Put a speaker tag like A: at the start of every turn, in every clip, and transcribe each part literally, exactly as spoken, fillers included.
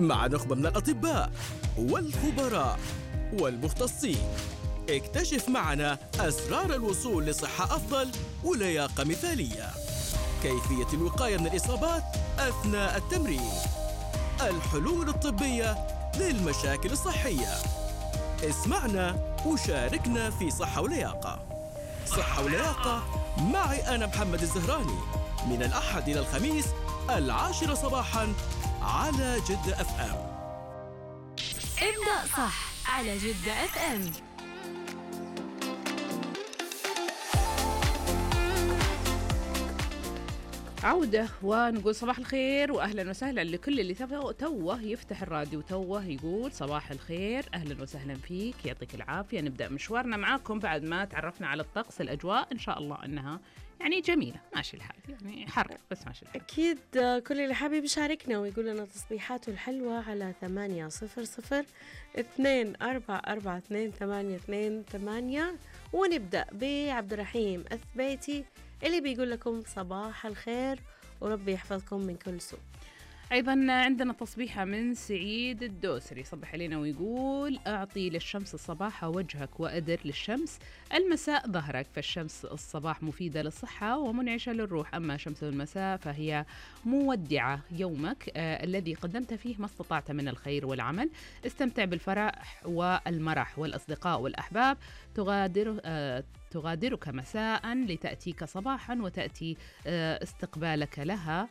A: مع نخبة من الأطباء والخبراء والمختصين. اكتشف معنا أسرار الوصول لصحة أفضل ولياقة مثالية، كيفية الوقاية من الإصابات أثناء التمرين، الحلول الطبية للمشاكل الصحية. اسمعنا وشاركنا في صحة ولياقة. صحة ولياقة معي أنا محمد الزهراني، من الأحد إلى الخميس العاشرة صباحاً على جدة أف أم.
B: ابدأ صح على جدة أف أم.
C: عودة ونقول صباح الخير وأهلا وسهلا لكل اللي توه يفتح الراديو توه يقول صباح الخير، أهلا وسهلا فيك، يعطيك العافية. نبدأ مشوارنا معاكم بعد ما تعرفنا على الطقس. الأجواء إن شاء الله أنها يعني جميلة، ماشي الحال، يعني حر بس ماشي الحال.
D: أكيد كل اللي حابب يشاركنا ويقول لنا تصبيحاته الحلوة على ثمانية صفر صفر اثنين أربعة أربعة اثنين ثمانية اثنين ثمانية. ونبدأ بعبد الرحيم أثبيتي اللي بيقول لكم صباح الخير وربي يحفظكم من كل سوء.
C: أيضا عندنا تصبيحة من سعيد الدوسري، صبح علينا ويقول أعطي للشمس الصباح وجهك وأدر للشمس المساء ظهرك، فالشمس الصباح مفيدة للصحة ومنعشة للروح، أما شمس المساء فهي مودعة يومك آه الذي قدمت فيه ما استطعت من الخير والعمل. استمتع بالفرح والمرح والأصدقاء والأحباب، تغادر آه تغادرك مساء لتأتيك صباحا وتأتي آه استقبالك لها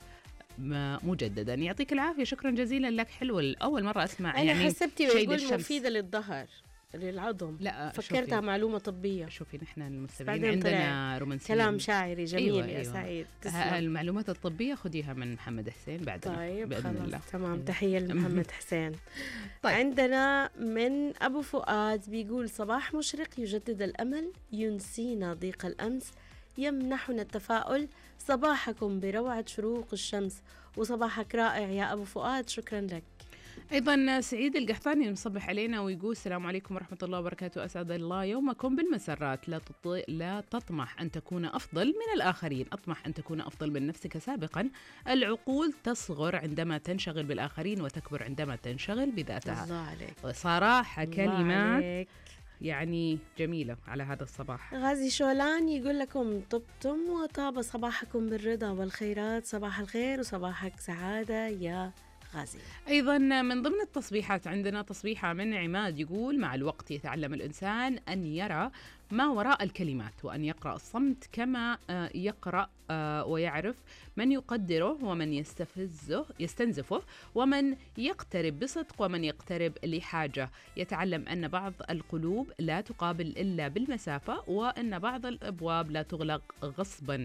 C: مجددا. يعطيك العافية، شكرا جزيلا لك. حلو، أول مرة أسمع
D: أنا
C: يعني
D: حسبتي ويقول مفيدة للظهر للعظم،
C: لا
D: فكرتها معلومة طبية.
C: شوفي نحن المستمعين عندنا رومانسية،
D: كلام شاعري جميل. أيوة يا
C: أيوة.
D: سعيد
C: المعلومات الطبية خديها من محمد حسين بعدنا.
D: طيب
C: بإذن الله.
D: تمام، تحية لمحمد حسين. طيب. عندنا من أبو فؤاد بيقول صباح مشرق يجدد الأمل، ينسينا ضيق الأمس، يمنحنا التفاؤل، صباحكم بروعة شروق الشمس، وصباحك رائع يا أبو فؤاد، شكرا لك.
C: أيضا سعيد القحطاني مصبح علينا ويقول السلام عليكم ورحمة الله وبركاته، أسعد الله يومكم بالمسرات، لا, تط... لا تطمح أن تكون أفضل من الآخرين، أطمح أن تكون أفضل من نفسك سابقا. العقول تصغر عندما تنشغل بالآخرين وتكبر عندما تنشغل بذاتها.
D: الله عليك.
C: وصراحة كلمات
D: عليك.
C: يعني جميلة على هذا الصباح.
D: غازي شولان يقول لكم طبتم وطاب صباحكم بالرضا والخيرات، صباح الخير وصباحك سعادة يا غازي.
C: أيضا من ضمن التصبيحات عندنا تصبيحة من عماد يقول مع الوقت يتعلم الإنسان أن يرى ما وراء الكلمات وأن يقرأ الصمت كما يقرأ ويعرف من يقدره ومن يستفزه يستنزفه ومن يقترب بصدق ومن يقترب لحاجة. يتعلم أن بعض القلوب لا تقابل إلا بالمسافة وأن بعض الأبواب لا تغلق غصبا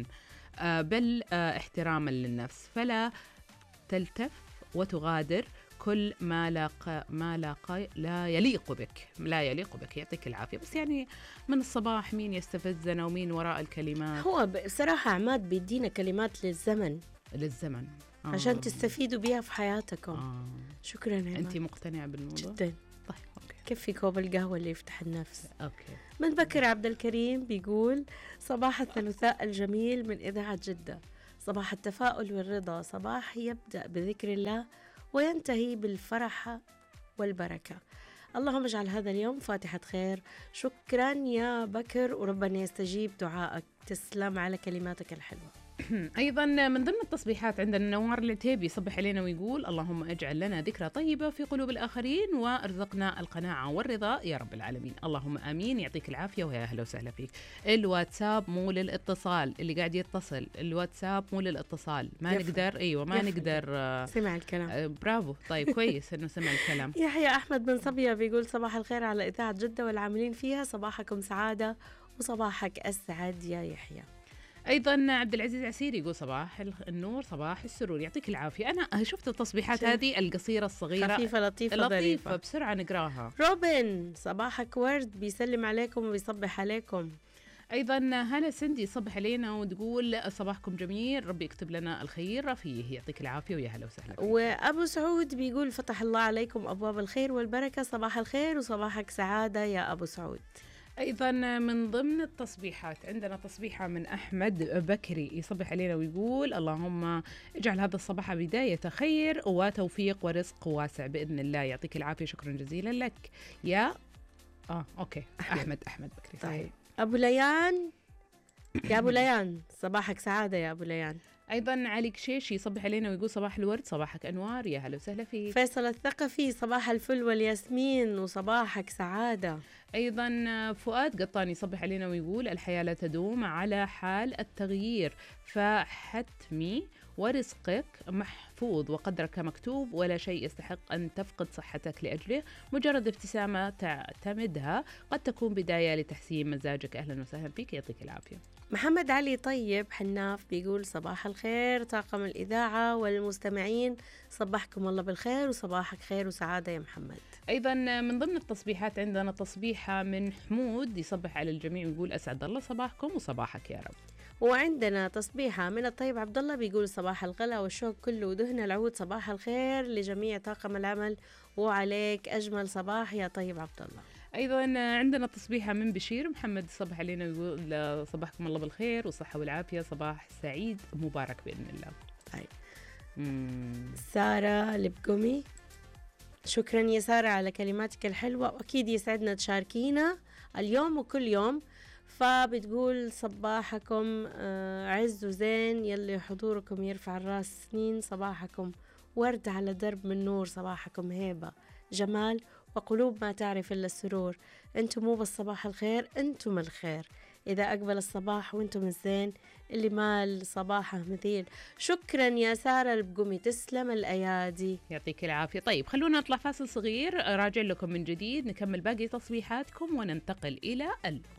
C: بل احتراما للنفس، فلا تلتف وتغادر كل ما لاق ما لاق لا يليق بك لا يليق بك. يعطيك العافية. بس يعني من الصباح مين يستفزنا ومين وراء الكلمات؟
D: هو بصراحة عماد بيدينا كلمات للزمن
C: للزمن آه.
D: عشان تستفيدوا بيها في حياتكم.
C: آه.
D: شكرا عماد.
C: أنت مقتنعة بالموضوع؟
D: جدا.
C: طيب أوكي.
D: كفي كوب القهوة اللي يفتح النفس.
C: أوكي.
D: من بكر عبد الكريم بيقول صباح الثلاثاء الجميل من إذاعة جدة، صباح التفاؤل والرضا، صباح يبدأ بذكر الله وينتهي بالفرح والبركة. اللهم اجعل هذا اليوم فاتحة خير. شكرا يا بكر وربنا يستجيب دعائك. تسلم على كلماتك الحلوة.
C: أيضا من ضمن التصبيحات عندنا نوار العتيبي يصبح علينا ويقول اللهم اجعل لنا ذكرى طيبة في قلوب الآخرين وارزقنا القناعة والرضا يا رب العالمين. اللهم آمين. يعطيك العافية ويا أهلا وسهلا فيك. الواتساب مو للاتصال، اللي قاعد يتصل الواتساب مو للاتصال، ما
D: يفهم.
C: نقدر أيوة ما
D: يفهم.
C: نقدر آه
D: سمع الكلام.
C: آه برافو. طيب كويس إنه سمع الكلام.
D: يحيى أحمد بن صبية بيقول صباح الخير على إذاعة جدة والعاملين فيها، صباحكم سعادة وصباحك أسعد يا يحيى.
C: أيضا عبد العزيز عسيري يقول صباح النور صباح السرور. يعطيك العافية. أنا شفت التصبيحات هذه القصيرة الصغيرة
D: خفيفة لطيفة
C: لطيفة
D: ظريفة.
C: بسرعة نقراها.
D: روبن صباحك ورد بيسلم عليكم وبيصبح عليكم.
C: أيضا هلا سندي صبح علينا وتقول صباحكم جميل، ربي يكتب لنا الخير فيه. يعطيك العافية ويا هلا وسهلا.
D: وأبو سعود بيقول فتح الله عليكم أبواب الخير والبركة، صباح الخير وصباحك سعادة يا أبو سعود.
C: أيضا من ضمن التصبيحات عندنا تصبيحة من أحمد بكري يصبح علينا ويقول اللهم اجعل هذا الصباح بداية خير وتوفيق ورزق واسع بإذن الله. يعطيك العافية، شكرا جزيلا لك يا آه أوكي أحمد أحمد, أحمد بكري.
D: طيب أبو ليان، يا أبو ليان صباحك سعادة يا أبو ليان.
C: أيضا علي كشيشي يصبح علينا ويقول صباح الورد، صباحك أنوار، يا هلا وسهلا فيك.
D: فيصل الثقفي صباح الفل والياسمين وصباحك سعادة.
C: أيضا فؤاد قطاني يصبح علينا ويقول الحياة لا تدوم على حال التغيير، فحتمي ورزقك محفوظ وقدرك مكتوب، ولا شيء يستحق أن تفقد صحتك لأجله، مجرد ابتسامة تعتمدها قد تكون بداية لتحسين مزاجك. أهلا وسهلا فيك، يعطيك العافية.
D: محمد علي طيب حناف بيقول صباح الخير طاقم الإذاعة والمستمعين، صبحكم الله بالخير وصباحك خير وسعادة يا محمد.
C: أيضا من ضمن التصبيحات عندنا تصبيحة من حمود يصبح على الجميع ويقول أسعد الله صباحكم وصباحك يا رب.
D: وعندنا تصبيحة من الطيب عبد الله بيقول صباح الغلا والشوق كله ودهن العود، صباح الخير لجميع طاقم العمل وعليك أجمل صباح يا طيب عبد الله.
C: أيضا عندنا تصبيحة من بشير محمد صبح علينا ويقول صباحكم الله بالخير والصحة والعافية، صباح سعيد مبارك بإذن الله.
D: طيب سارة البقمي، شكرا يا سارة على كلماتك الحلوة، وأكيد يسعدنا تشاركينا اليوم وكل يوم. فبتقول صباحكم عز وزين، يلي حضوركم يرفع الراس سنين، صباحكم ورد على درب من نور، صباحكم هيبة جمال وقلوب ما تعرف إلا السرور، أنتم مو بس صباح الخير، أنتم الخير، إذا أقبل الصباح وأنتم الزين، اللي مال صباحه مثيل. شكرا يا سارة البقمي، تسلم الأيادي،
C: يعطيك العافية. طيب خلونا نطلع فاصل صغير، راجع لكم من جديد نكمل باقي تصبيحاتكم وننتقل إلى ال